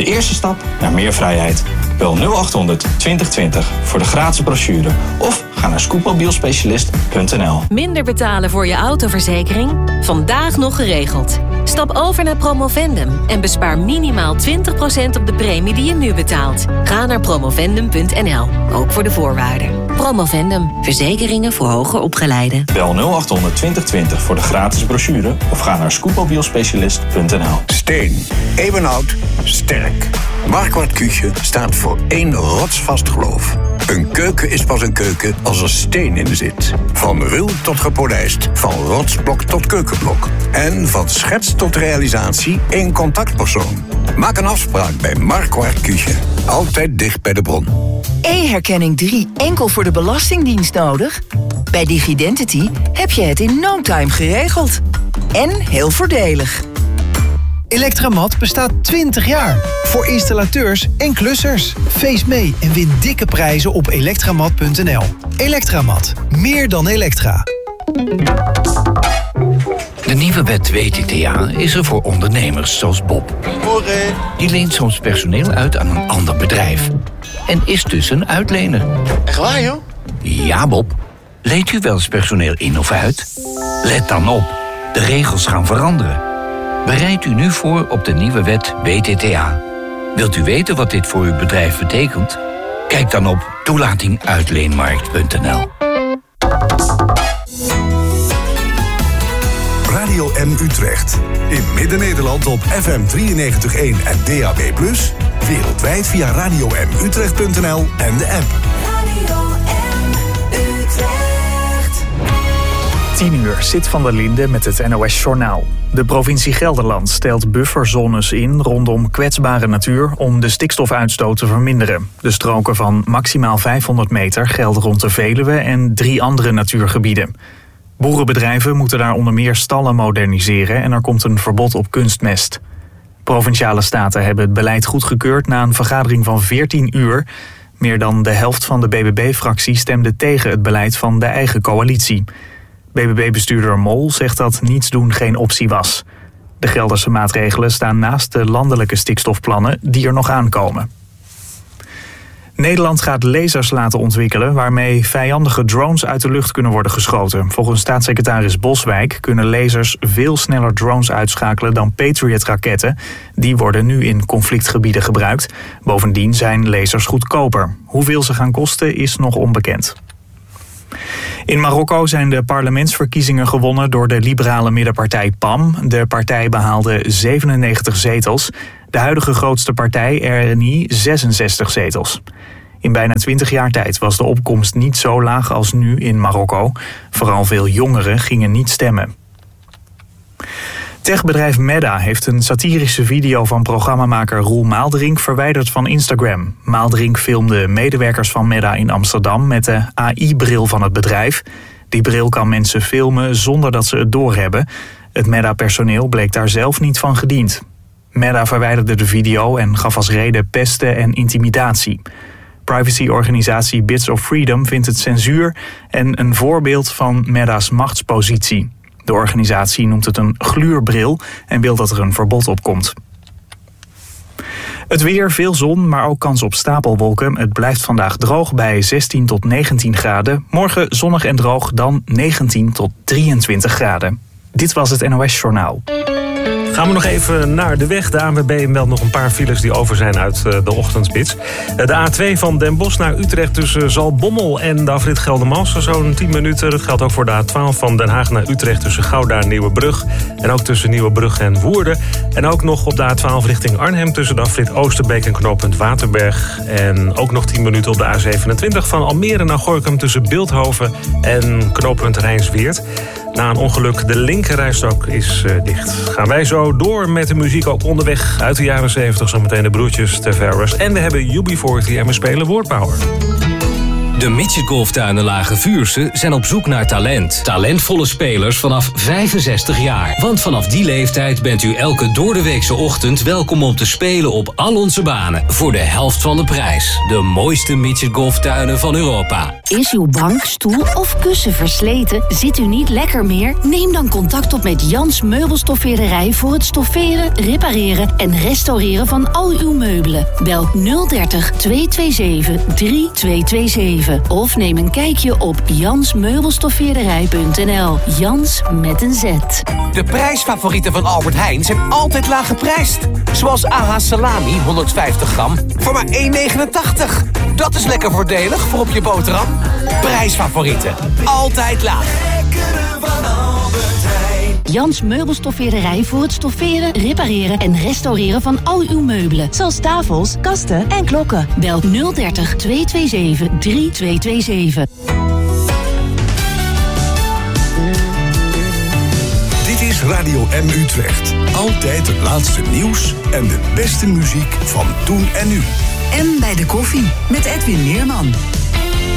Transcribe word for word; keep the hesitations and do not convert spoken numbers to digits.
eerste stap naar meer vrijheid. Bel nul achthonderd twintig twintig voor de gratis brochure of ga naar scootmobielspecialist punt n l. Minder betalen voor je autoverzekering? Vandaag nog geregeld. Stap over naar Promovendum en bespaar minimaal twintig procent op de premie die je nu betaalt. Ga naar promovendum punt n l, ook voor de voorwaarden. Promovendum, verzekeringen voor hoger opgeleiden. Bel nul achthonderd twintig twintig voor de gratis brochure of ga naar scootmobielspecialist punt n l. Steen, eeuwenoud, sterk. Marquardt Küche staat voor één rotsvast geloof. Een keuken is pas een keuken als er steen in zit. Van ruw tot gepolijst, van rotsblok tot keukenblok. En van schets tot realisatie één contactpersoon. Maak een afspraak bij Marquardt Küche. Altijd dicht bij de bron. E-herkenning drie enkel voor de Belastingdienst nodig? Bij Digidentity heb je het in no time geregeld. En heel voordelig. Elektramat bestaat twintig jaar. Voor installateurs en klussers. Feest mee en win dikke prijzen op elektramat punt n l. Elektramat. Meer dan elektra. De nieuwe wet W T T A is er voor ondernemers zoals Bob. Die leent soms personeel uit aan een ander bedrijf. En is dus een uitlener. Echt waar, joh? Ja, Bob. Leent u wel eens personeel in of uit? Let dan op. De regels gaan veranderen. Bereid u nu voor op de nieuwe wet W T T A. Wilt u weten wat dit voor uw bedrijf betekent? Kijk dan op toelating uitleenmarkt punt n l. Radio M Utrecht. In Midden-Nederland op F M drieënnegentig komma één en D A B plus. Wereldwijd via radio m utrecht punt n l en de app. Radio M Utrecht. tien uur, Sid van der Linde met het N O S-journaal. De provincie Gelderland stelt bufferzones in rondom kwetsbare natuur om de stikstofuitstoot te verminderen. De stroken van maximaal vijfhonderd meter gelden rond de Veluwe en drie andere natuurgebieden. Boerenbedrijven moeten daar onder meer stallen moderniseren en er komt een verbod op kunstmest. Provinciale staten hebben het beleid goedgekeurd na een vergadering van veertien uur. Meer dan de helft van de B B B-fractie stemde tegen het beleid van de eigen coalitie. B B B-bestuurder Mol zegt dat niets doen geen optie was. De Gelderse maatregelen staan naast de landelijke stikstofplannen die er nog aankomen. Nederland gaat lasers laten ontwikkelen waarmee vijandige drones uit de lucht kunnen worden geschoten. Volgens staatssecretaris Boswijk kunnen lasers veel sneller drones uitschakelen dan Patriot-raketten. Die worden nu in conflictgebieden gebruikt. Bovendien zijn lasers goedkoper. Hoeveel ze gaan kosten is nog onbekend. In Marokko zijn de parlementsverkiezingen gewonnen door de liberale middenpartij P A M. De partij behaalde zevenennegentig zetels. De huidige grootste partij, R N I, zesenzestig zetels. In bijna twintig jaar tijd was de opkomst niet zo laag als nu in Marokko. Vooral veel jongeren gingen niet stemmen. Techbedrijf Meta heeft een satirische video van programmamaker Roel Maaldrink verwijderd van Instagram. Maaldrink filmde medewerkers van Meta in Amsterdam met de A I-bril van het bedrijf. Die bril kan mensen filmen zonder dat ze het doorhebben. Het Meta-personeel bleek daar zelf niet van gediend. Meta verwijderde de video en gaf als reden pesten en intimidatie. Privacyorganisatie Bits of Freedom vindt het censuur en een voorbeeld van Meta's machtspositie. De organisatie noemt het een gluurbril en wil dat er een verbod op komt. Het weer, veel zon, maar ook kans op stapelwolken. Het blijft vandaag droog bij zestien tot negentien graden. Morgen zonnig en droog, dan negentien tot drieëntwintig graden. Dit was het N O S-journaal. Gaan we nog even naar de weg. De A N W B meldt nog een paar files die over zijn uit de ochtendspits. De A twee van Den Bosch naar Utrecht tussen Zaltbommel en de afrit Geldermalsen zo'n tien minuten. Dat geldt ook voor de A twaalf van Den Haag naar Utrecht tussen Gouda en Nieuwebrug. En ook tussen Nieuwebrug en Woerden. En ook nog op de A twaalf richting Arnhem tussen de afrit Oosterbeek en knooppunt Waterberg. En ook nog tien minuten op de A zevenentwintig van Almere naar Gorinchem tussen Bilthoven en knooppunt Rijnsweert. Na een ongeluk, de linkerrijstrook is uh, dicht. Gaan wij zo door met de muziek ook onderweg uit de jaren zeventig. Zometeen de broertjes Tavares. En we hebben U B veertig en we spelen Word Power. De Midget Golftuinen Lage Vuursche zijn op zoek naar talent. Talentvolle spelers vanaf vijfenzestig jaar. Want vanaf die leeftijd bent u elke doordeweekse ochtend welkom om te spelen op al onze banen. Voor de helft van de prijs. De mooiste Midget Golftuinen van Europa. Is uw bank, stoel of kussen versleten? Zit u niet lekker meer? Neem dan contact op met Jans Meubelstoffeerderij voor het stofferen, repareren en restaureren van al uw meubelen. Bel nul dertig tweehonderdzevenentwintig drieëntwintig zevenentwintig of neem een kijkje op jans meubelstoffeerderij punt n l. Jans met een Z. De prijsfavorieten van Albert Heijn zijn altijd laag geprijsd. Zoals A H salami honderdvijftig gram voor maar één negenentachtig. Dat is lekker voordelig voor op je boterham. Prijsfavorieten. Altijd laag. Jans Meubelstoffeerderij voor het stofferen, repareren en restaureren van al uw meubelen. Zoals tafels, kasten en klokken. Bel nul dertig tweehonderdzevenentwintig drieëntwintig zevenentwintig. Dit is Radio M Utrecht. Altijd het laatste nieuws en de beste muziek van toen en nu. En bij de koffie met Edwin Meerman.